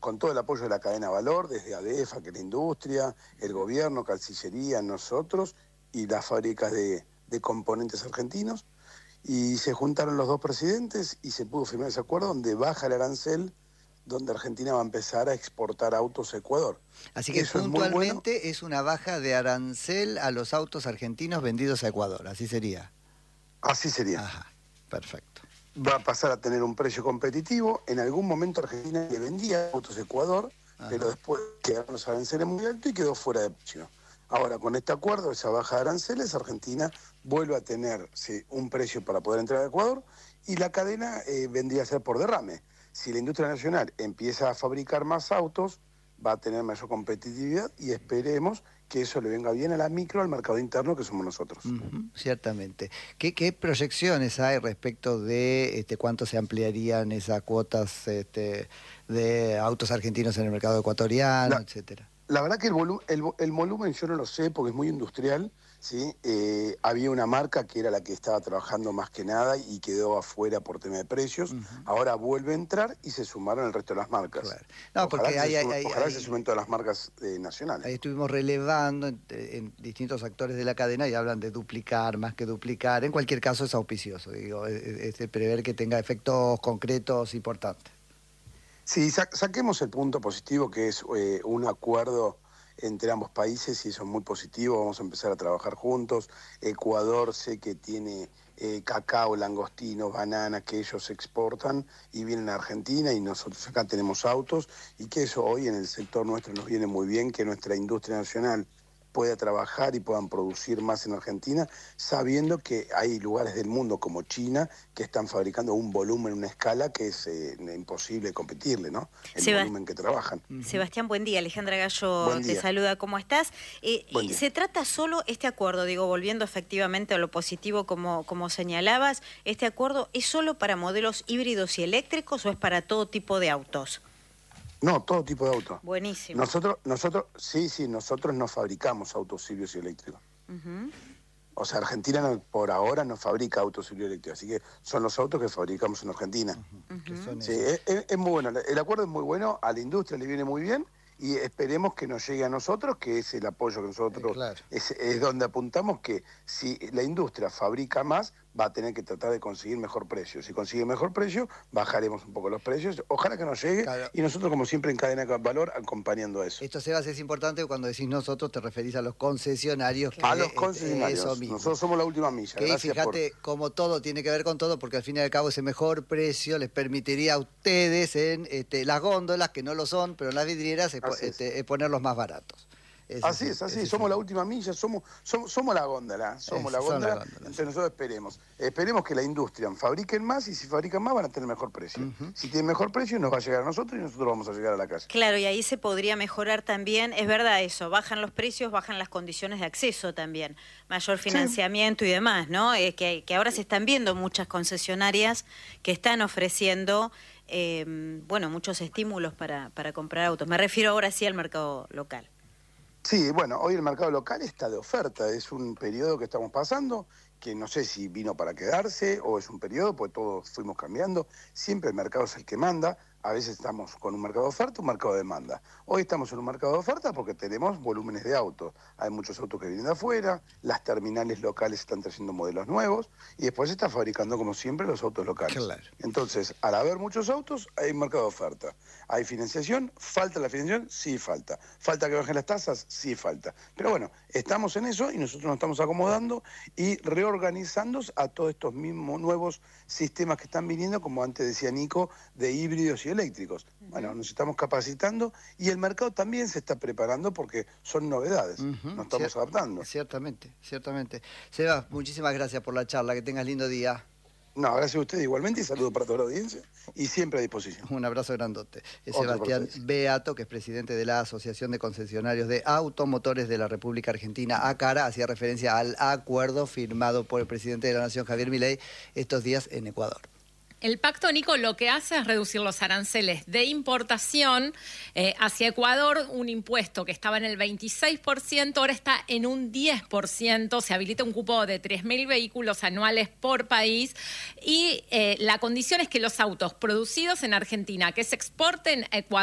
con todo el apoyo de la cadena Valor, desde ADEFA, que es la industria, el gobierno, Cancillería, nosotros y las fábricas de componentes argentinos. Y se juntaron los dos presidentes y se pudo firmar ese acuerdo donde baja el arancel, donde Argentina va a empezar a exportar autos a Ecuador. Así que eso puntualmente es una baja de arancel a los autos argentinos vendidos a Ecuador, así sería. Así sería. Ajá, perfecto. Va a pasar a tener un precio competitivo. En algún momento Argentina le vendía autos a Ecuador, pero después quedaron los aranceles muy altos y quedó fuera de precio. Ahora, con este acuerdo, esa baja de aranceles, Argentina vuelve a tener un precio para poder entrar a Ecuador y la cadena vendría a ser por derrame. Si la industria nacional empieza a fabricar más autos, va a tener mayor competitividad y esperemos que eso le venga bien a la micro, al mercado interno que somos nosotros. Ciertamente. ¿Qué proyecciones hay respecto de cuánto se ampliarían esas cuotas de autos argentinos en el mercado ecuatoriano, etcétera? La verdad que el volumen yo no lo sé porque es muy industrial, ¿sí? Había una marca que era la que estaba trabajando más que nada y quedó afuera por tema de precios. Ahora vuelve a entrar y se sumaron el resto de las marcas. Claro. No, porque ojalá se sumen todas las marcas nacionales. Ahí estuvimos relevando en distintos actores de la cadena y hablan de duplicar, más que duplicar. En cualquier caso es auspicioso, digo, es de prever que tenga efectos concretos importantes. Sí, saquemos el punto positivo que es un acuerdo entre ambos países y eso es muy positivo, vamos a empezar a trabajar juntos. Ecuador sé que tiene cacao, langostinos, bananas que ellos exportan y vienen a Argentina y nosotros acá tenemos autos y que eso hoy en el sector nuestro nos viene muy bien, que nuestra industria nacional pueda trabajar y puedan producir más en Argentina, sabiendo que hay lugares del mundo como China que están fabricando un volumen, una escala que es imposible competirle, ¿no? El volumen que trabajan. Sebastián, buen día. Alejandra Gallo te saluda. ¿Cómo estás? ¿Se trata solo este acuerdo, digo, volviendo efectivamente a lo positivo como señalabas, este acuerdo es solo para modelos híbridos y eléctricos o es para todo tipo de autos? No, todo tipo de autos. Buenísimo. Nosotros no fabricamos autos híbridos y eléctricos. O sea, Argentina por ahora no fabrica autos híbridos y eléctricos, así que son los autos que fabricamos en Argentina. Sí, es muy bueno. El acuerdo es muy bueno, a la industria le viene muy bien y esperemos que nos llegue a nosotros, que es el apoyo que nosotros, es donde apuntamos que si la industria fabrica más, va a tener que tratar de conseguir mejor precio. Si consigue mejor precio, bajaremos un poco los precios. Ojalá que nos llegue y nosotros, como siempre, en Cadena Valor, acompañando a eso. Esto, Sebas, es importante cuando decís nosotros, te referís a los concesionarios. A los concesionarios. Eso mismo. Nosotros somos la última milla. Que fíjate cómo todo tiene que ver con todo, porque al fin y al cabo ese mejor precio les permitiría a ustedes en las góndolas, que no lo son, pero en las vidrieras, ponerlos más baratos. Así es, somos la última milla, somos la góndola, entonces nosotros esperemos que la industria fabriquen más y si fabrican más van a tener mejor precio. Si tienen mejor precio nos va a llegar a nosotros y nosotros vamos a llegar a la casa. Claro, y ahí se podría mejorar también, es verdad eso, bajan los precios, bajan las condiciones de acceso también, mayor financiamiento y demás, ¿no? Que ahora se están viendo muchas concesionarias que están ofreciendo muchos estímulos para comprar autos. Me refiero ahora sí al mercado local. Sí, bueno, hoy el mercado local está de oferta, es un periodo que estamos pasando, que no sé si vino para quedarse o es un periodo, pues todos fuimos cambiando, siempre el mercado es el que manda, a veces estamos con un mercado de oferta, un mercado de demanda. Hoy estamos en un mercado de oferta porque tenemos volúmenes de autos, hay muchos autos que vienen de afuera, las terminales locales están trayendo modelos nuevos y después se está fabricando como siempre los autos locales. Claro. Entonces, al haber muchos autos, hay un mercado de oferta. ¿Hay financiación? ¿Falta la financiación? Sí, falta. ¿Falta que bajen las tasas? Sí, falta. Pero bueno, estamos en eso y nosotros nos estamos acomodando y reorganizando a todos estos mismos nuevos sistemas que están viniendo, como antes decía Nico, de híbridos y eléctricos. Bueno, nos estamos capacitando y el mercado también se está preparando porque son novedades. Nos estamos adaptando. Ciertamente. Seba, muchísimas gracias por la charla. Que tengas lindo día. No, gracias a usted igualmente y saludo para toda la audiencia y siempre a disposición. Un abrazo grandote. Es Sebastián Beato, que es presidente de la Asociación de Concesionarios de Automotores de la República Argentina, ACARA, hacía referencia al acuerdo firmado por el presidente de la Nación, Javier Milei, estos días en Ecuador. El pacto, Nico, lo que hace es reducir los aranceles de importación hacia Ecuador, un impuesto que estaba en el 26%, ahora está en un 10%, se habilita un cupo de 3.000 vehículos anuales por país y la condición es que los autos producidos en Argentina que se exporten a Ecuador